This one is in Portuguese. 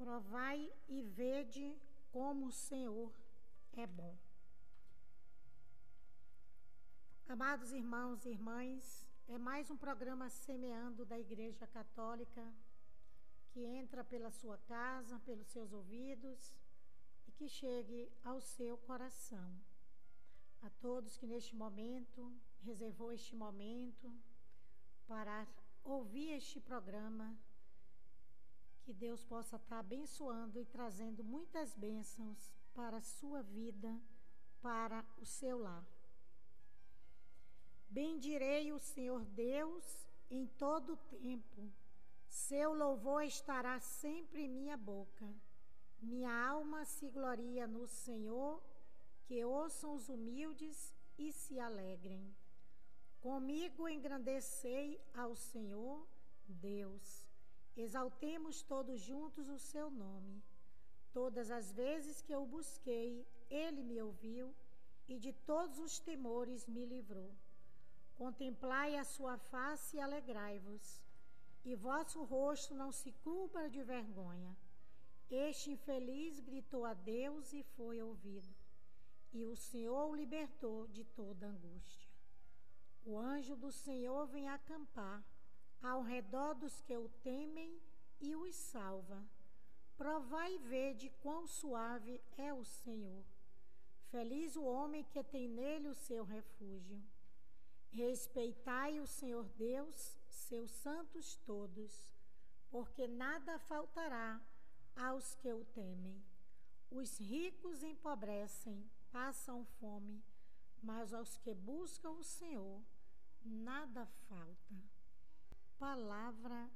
Provai e vede como o Senhor é bom. Amados irmãos e irmãs, é mais um programa Semeando da Igreja Católica que entra pela sua casa, pelos seus ouvidos e que chegue ao seu coração. A todos que neste momento reservou este momento para ouvir este programa, que Deus possa estar abençoando e trazendo muitas bênçãos para a sua vida, para o seu lar. Bendirei o Senhor Deus em todo o tempo, seu louvor estará sempre em minha boca. Minha alma se gloria no Senhor, que ouçam os humildes e se alegrem. Comigo engrandecei ao Senhor Deus. Exaltemos todos juntos o seu nome. Todas as vezes que eu o busquei, ele me ouviu e de todos os temores me livrou. Contemplai a sua face e alegrai-vos, e vosso rosto não se cubra de vergonha. Este infeliz gritou a Deus e foi ouvido, e o Senhor o libertou de toda angústia. O anjo do Senhor vem acampar ao redor dos que o temem e os salva. Provai e vede quão suave é o Senhor. Feliz o homem que tem nele o seu refúgio. Respeitai o Senhor Deus, seus santos todos, porque nada faltará aos que o temem. Os ricos empobrecem, passam fome, mas aos que buscam o Senhor, nada falta. Palavra